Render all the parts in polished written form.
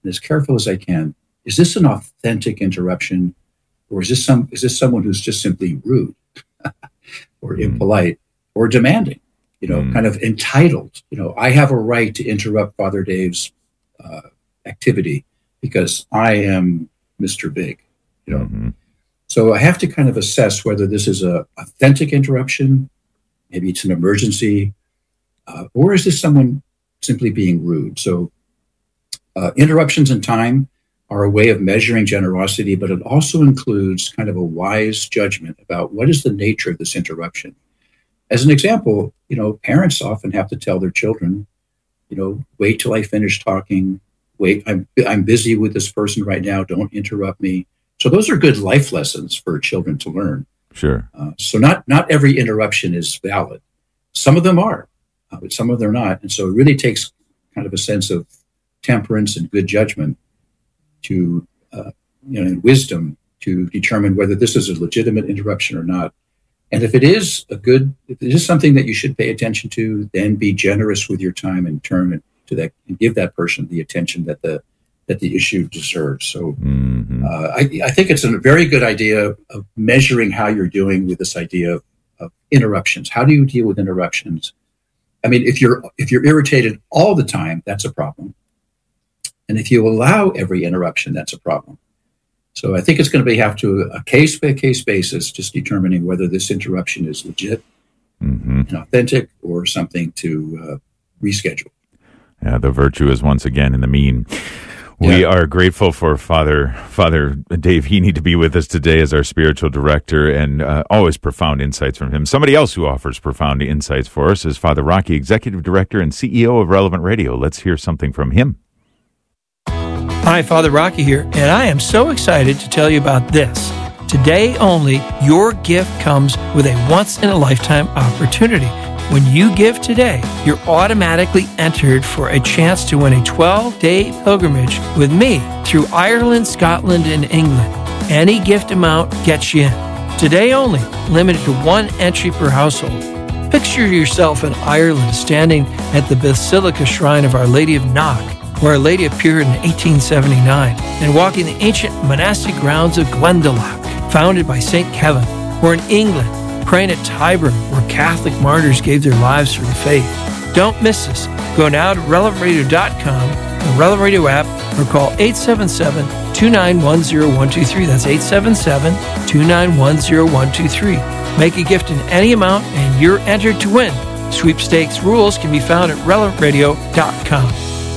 and as careful as I can, is this an authentic interruption, or is this someone who's just simply rude or impolite or demanding, kind of entitled? I have a right to interrupt Father Dave's activity because I am Mr. Big, So I have to kind of assess whether this is a authentic interruption, maybe it's an emergency, or is this someone simply being rude? So interruptions in time are a way of measuring generosity, but it also includes kind of a wise judgment about what is the nature of this interruption. As an example, parents often have to tell their children, wait till I finish talking. Wait, I'm busy with this person right now. Don't interrupt me. So those are good life lessons for children to learn. Sure. So not every interruption is valid. Some of them are, but some of them are not. And so it really takes kind of a sense of temperance and good judgment to, and wisdom to determine whether this is a legitimate interruption or not. And if it is something that you should pay attention to, then be generous with your time and turn it to that and give that person the attention that the issue deserves. So I think it's a very good idea of measuring how you're doing with this idea of interruptions. How do you deal with interruptions? I mean, if you're irritated all the time, that's a problem. And if you allow every interruption, that's a problem. So I think it's going to have to a case-by-case basis, just determining whether this interruption is legit and authentic or something to reschedule. Yeah, the virtue is once again in the mean. We are grateful for Father Dave Heaney to be with us today as our spiritual director, and always profound insights from him. Somebody else who offers profound insights for us is Father Rocky, Executive Director and CEO of Relevant Radio. Let's hear something from him. Hi, Father Rocky here, and I am so excited to tell you about this. Today only, your gift comes with a once-in-a-lifetime opportunity. When you give today, you're automatically entered for a chance to win a 12-day pilgrimage with me through Ireland, Scotland, and England. Any gift amount gets you in. Today only, limited to one entry per household. Picture yourself in Ireland standing at the Basilica Shrine of Our Lady of Knock, where Our Lady appeared in 1879, and walking the ancient monastic grounds of Glendalough, founded by St. Kevin, or in England, praying at Tyburn, where Catholic martyrs gave their lives for the faith. Don't miss this. Go now to relevantradio.com, the Relevant Radio app, or call 877-291-0123. That's 877-291-0123. Make a gift in any amount, and you're entered to win. Sweepstakes rules can be found at relevantradio.com.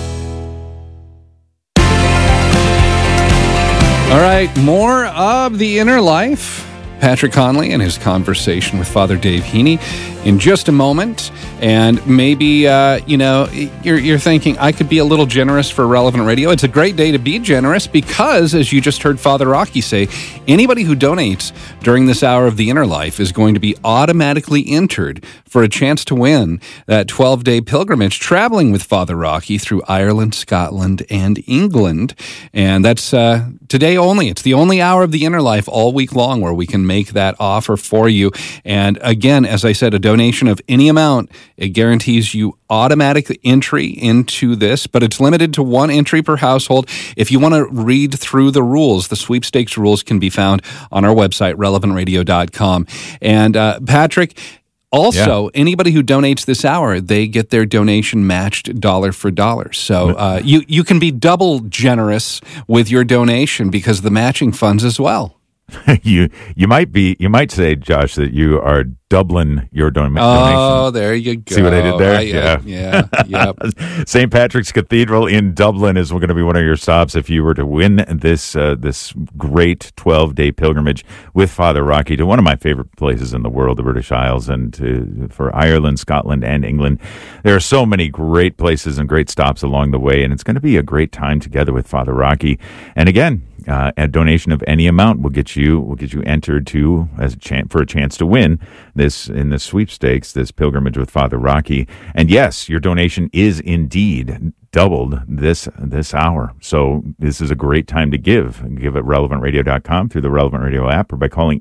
All right, more of The Inner Life. Patrick Conley and his conversation with Father Dave Heaney in just a moment. And maybe, you're thinking, I could be a little generous for Relevant Radio. It's a great day to be generous because, as you just heard Father Rocky say, anybody who donates during this hour of The Inner Life is going to be automatically entered for a chance to win that 12-day pilgrimage traveling with Father Rocky through Ireland, Scotland, and England. And that's today only. It's the only hour of The Inner Life all week long where we can make that offer for you. And again, as I said, a donation of any amount, it guarantees you automatic entry into this, but it's limited to one entry per household. If you want to read through the rules, the sweepstakes rules can be found on our website, relevantradio.com. And Patrick, also, anybody who donates this hour, they get their donation matched dollar for dollar. So you can be double generous with your donation because of the matching funds as well. You might say, Josh, that you are doubling your donation. Oh, there you go. See what I did there? Yeah. St. Patrick's Cathedral in Dublin is going to be one of your stops if you were to win this great 12-day pilgrimage with Father Rocky to one of my favorite places in the world, the British Isles, and for Ireland, Scotland, and England. There are so many great places and great stops along the way, and it's going to be a great time together with Father Rocky. And again, a donation of any amount will get you entered to for a chance to win this in the sweepstakes, this pilgrimage with Father Rocky. And yes, your donation is indeed doubled this hour. So this is a great time to give. Give at relevantradio.com through the Relevant Radio app or by calling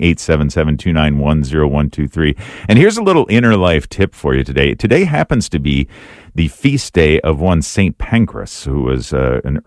877-291-0123. And here's a little inner life tip for you today. Today happens to be the feast day of one St. Pancras, who was an